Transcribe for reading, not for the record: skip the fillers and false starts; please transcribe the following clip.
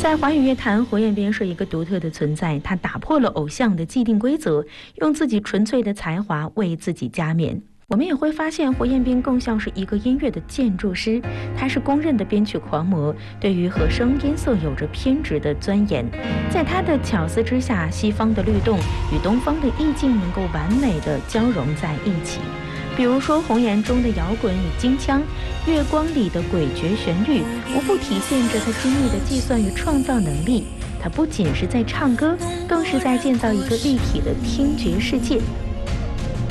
在华语乐坛，胡彦斌是一个独特的存在，他打破了偶像的既定规则，用自己纯粹的才华为自己加冕。我们也会发现，胡彦斌更像是一个音乐的建筑师，他是公认的编曲狂魔，对于和声音色有着偏执的钻研。在他的巧思之下，西方的律动与东方的意境能够完美的交融在一起。比如说红颜中的摇滚与京腔，月光里的诡谲旋律，无不体现着他精密的计算与创造能力。他不仅是在唱歌，更是在建造一个立体的听觉世界。